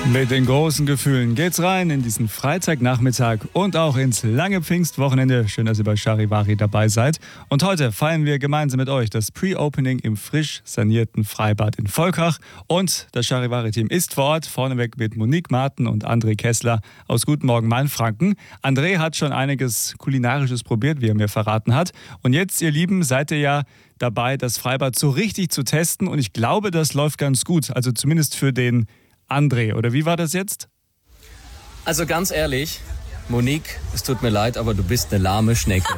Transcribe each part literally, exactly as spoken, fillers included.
Mit den großen Gefühlen geht's rein in diesen Freitagnachmittag und auch ins lange Pfingstwochenende. Schön, dass ihr bei Charivari dabei seid. Und heute feiern wir gemeinsam mit euch das Pre-Opening im frisch sanierten Freibad in Volkach. Und das Charivari-Team ist vor Ort, vorneweg mit Monique Marten und André Kessler aus Guten Morgen Mainfranken. André hat schon einiges Kulinarisches probiert, wie er mir verraten hat. Und jetzt, ihr Lieben, seid ihr ja dabei, das Freibad so richtig zu testen. Und ich glaube, das läuft ganz gut. Also zumindest für den André, oder wie war das jetzt? Also ganz ehrlich, Monique, es tut mir leid, aber du bist eine lahme Schnecke.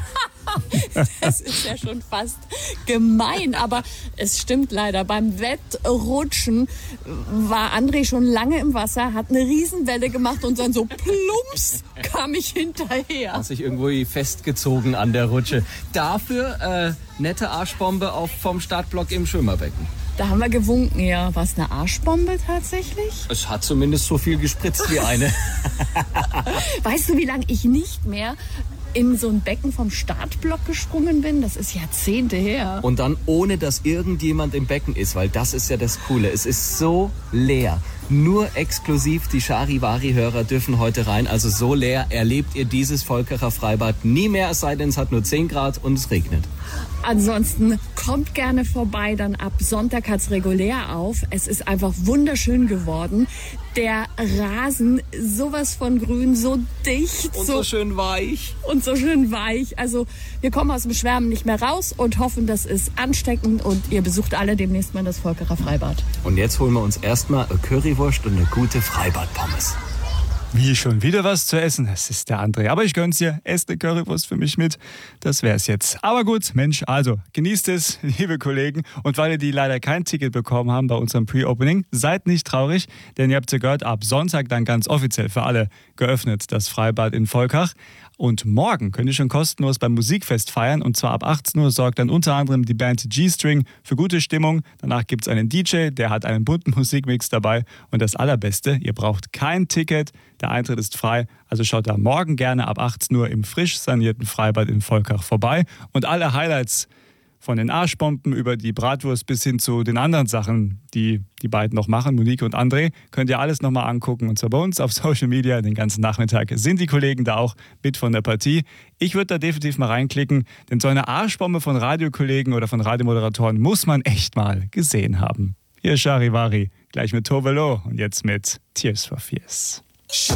Das ist ja schon fast gemein, aber es stimmt leider. Beim Wettrutschen war André schon lange im Wasser, hat eine Riesenwelle gemacht und dann so plumps kam ich hinterher. Hast dich irgendwo festgezogen an der Rutsche. Dafür äh, nette Arschbombe auf, vom Startblock im Schwimmerbecken. Da haben wir gewunken, ja. War es eine Arschbombe tatsächlich? Es hat zumindest so viel gespritzt wie eine. Weißt du, wie lange ich nicht mehr in so ein Becken vom Startblock gesprungen bin? Das ist Jahrzehnte her. Und dann ohne, dass irgendjemand im Becken ist, weil das ist ja das Coole. Es ist so leer. Nur exklusiv die Charivari-Hörer dürfen heute rein. Also so leer erlebt ihr dieses Volkacher Freibad nie mehr, es sei denn, es hat nur zehn Grad und es regnet. Ansonsten kommt gerne vorbei, dann ab Sonntag hat's regulär auf. Es ist einfach wunderschön geworden. Der Rasen, sowas von grün, so dicht. Und so, so schön weich. Und so schön weich. Also wir kommen aus dem Schwärmen nicht mehr raus und hoffen, das ist ansteckend und ihr besucht alle demnächst mal das Volkacher Freibad. Und jetzt holen wir uns erstmal eine Currywurst und eine gute Freibadpommes. Wie, schon wieder was zu essen? Das ist der André. Aber ich gönn's dir. Esst eine Currywurst für mich mit. Das wär's jetzt. Aber gut, Mensch, also genießt es, liebe Kollegen. Und weil ihr die leider kein Ticket bekommen haben bei unserem Pre-Opening, seid nicht traurig, denn ihr habt ja gehört, ab Sonntag dann ganz offiziell für alle geöffnet, das Freibad in Volkach. Und morgen könnt ihr schon kostenlos beim Musikfest feiern. Und zwar ab achtzehn Uhr sorgt dann unter anderem die Band G-String für gute Stimmung. Danach gibt's einen D J, der hat einen bunten Musikmix dabei. Und das Allerbeste, ihr braucht kein Ticket. Der Eintritt ist frei. Also schaut da morgen gerne ab achtzehn Uhr im frisch sanierten Freibad in Volkach vorbei. Und alle Highlights von den Arschbomben über die Bratwurst bis hin zu den anderen Sachen, die die beiden noch machen, Monique und André, könnt ihr alles nochmal angucken. Und zwar bei uns auf Social Media den ganzen Nachmittag sind die Kollegen da auch mit von der Partie. Ich würde da definitiv mal reinklicken, denn so eine Arschbombe von Radiokollegen oder von Radiomoderatoren muss man echt mal gesehen haben. Hier ist Charivari, gleich mit Tovelo und jetzt mit Tears for Fears.